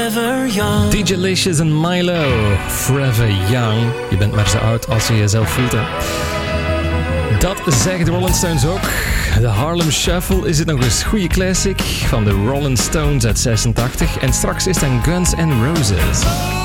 forever young. DJ Licious en Milo, Forever Young. Je bent maar zo oud als je jezelf voelt, hè. Dat zeggen de Rolling Stones ook. De Harlem Shuffle is het nog eens goede classic van de Rolling Stones uit 86. En straks is dan Guns N' Roses.